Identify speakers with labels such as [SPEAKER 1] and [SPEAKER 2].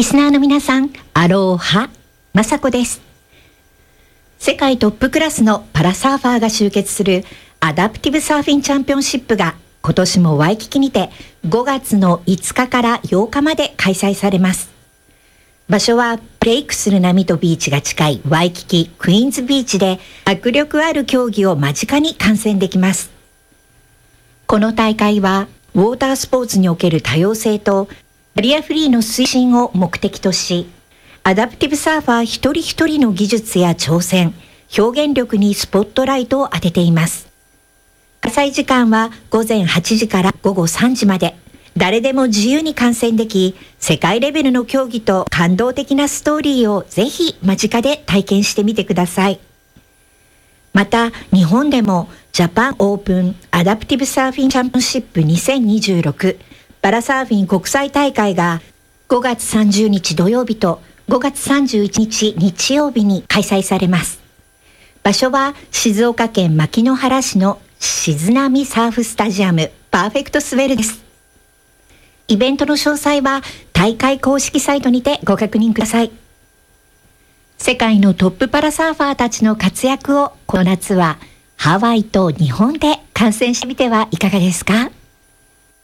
[SPEAKER 1] リスナーの皆さん、アローハ、まさこです。世界トップクラスのパラサーファーが集結するアダプティブサーフィンチャンピオンシップが今年もワイキキにて5月の5日から8日まで開催されます。場所はブレイクする波とビーチが近いワイキキクイーンズビーチで迫力ある競技を間近に観戦できます。この大会はウォータースポーツにおける多様性とバリアフリーの推進を目的とし、アダプティブサーファー一人一人の技術や挑戦、表現力にスポットライトを当てています。開催時間は午前8時から午後3時まで、誰でも自由に観戦でき、世界レベルの競技と感動的なストーリーをぜひ間近で体験してみてください。また、日本でもジャパンオープンアダプティブサーフィンチャンピオンシップ2026パラサーフィン国際大会が5月30日土曜日と5月31日日曜日に開催されます。場所は静岡県牧之原市の静波サーフスタジアムパーフェクトスウェルです。イベントの詳細は大会公式サイトにてご確認ください。世界のトップパラサーファーたちの活躍をこの夏はハワイと日本で観戦してみてはいかがですか？